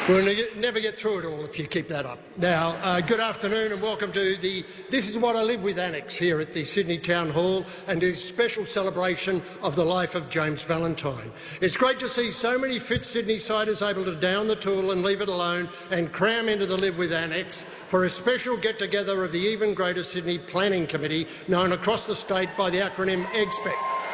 We'll never get through it all if you keep that up. Now, good afternoon and welcome to the This Is What I Live With Annex here at the Sydney Town Hall and this special celebration of the life of James Valentine. It's great to see so many fit Sydney-siders able to down the tool and leave it alone and cram into the Live With Annex for a special get-together of the even greater Sydney Planning Committee, known across the state by the acronym EGSPEC.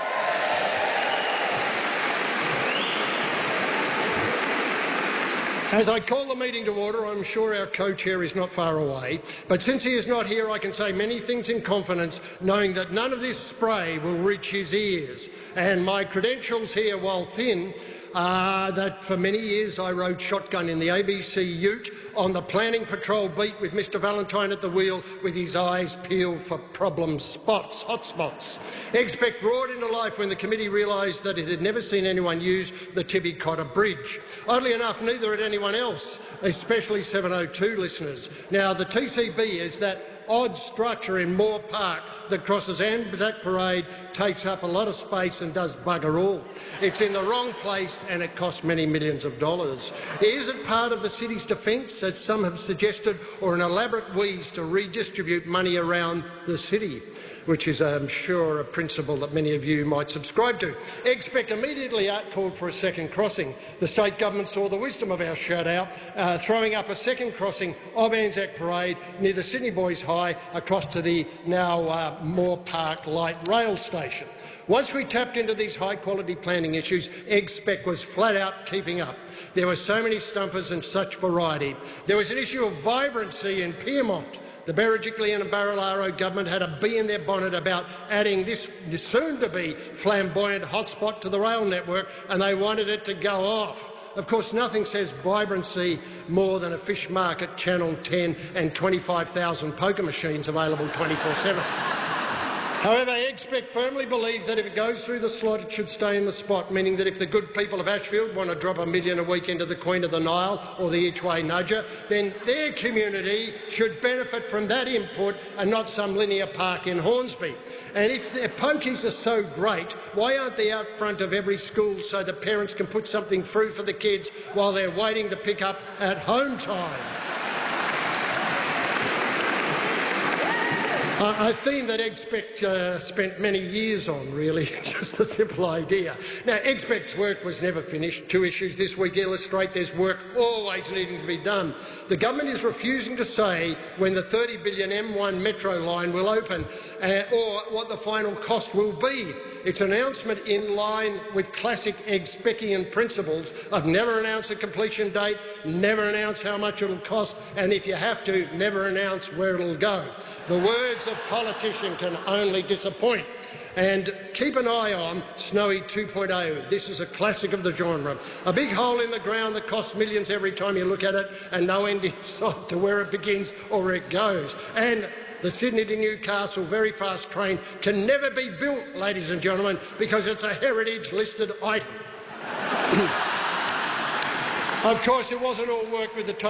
As I call the meeting to order, I'm sure our co-chair is not far away, but since he is not here, I can say many things in confidence, knowing that none of this spray will reach his ears. And my credentials here, while thin, are that for many years I rode shotgun in the ABC ute on the planning patrol beat with Mr Valentine at the wheel with his eyes peeled for problem spots, hotspots. EGSPEC roared into life when the committee realised that it had never seen anyone use the Tibby Cotter Bridge. Oddly enough, neither had anyone else, especially 702 listeners. Now, the TCB is that odd structure in Moore Park that crosses Anzac Parade, takes up a lot of space and does bugger all. It's in the wrong place and it costs many millions of dollars. Is it part of the city's defence, as some have suggested, or an elaborate wheeze to redistribute money around the city? Which is, I'm sure, a principle that many of you might subscribe to. EGSPEC immediately called for a second crossing. The state government saw the wisdom of our shout-out, throwing up a second crossing of Anzac Parade near the Sydney Boys High across to the now Moore Park Light Rail Station. Once we tapped into these high-quality planning issues, EGSPEC was flat-out keeping up. There were so many stumpers and such variety. There was an issue of vibrancy in Pyrmont. The Berejiklian and Barilaro government had a bee in their bonnet about adding this soon-to-be flamboyant hotspot to the rail network, and they wanted it to go off. Of course, nothing says vibrancy more than a fish market, Channel 10 and 25,000 poker machines available 24/7. However, EGSPEC firmly believe that if it goes through the slot, it should stay in the spot, meaning that if the good people of Ashfield want to drop $1 million a week into the Queen of the Nile or the Each-Way Nudger, then their community should benefit from that input and not some linear park in Hornsby. And if their pokies are so great, why aren't they out front of every school so that parents can put something through for the kids while they're waiting to pick up at home time? A theme that EGSPEC spent many years on, really, just a simple idea. Now, EGSPEC's work was never finished. Two issues this week illustrate there's work always needing to be done. The government is refusing to say when the $30 billion M1 metro line will open or what the final cost will be. Its announcement in line with classic EGSPECian principles of never announce a completion date, never announce how much it'll cost, and if you have to, never announce where it'll go. The words of politician can only disappoint. And keep an eye on Snowy 2.0. This is a classic of the genre. A big hole in the ground that costs millions every time you look at it and no end in sight to where it begins or where it goes. And the Sydney to Newcastle very fast train can never be built, ladies and gentlemen, because it's a heritage-listed item. Of course, it wasn't all work with the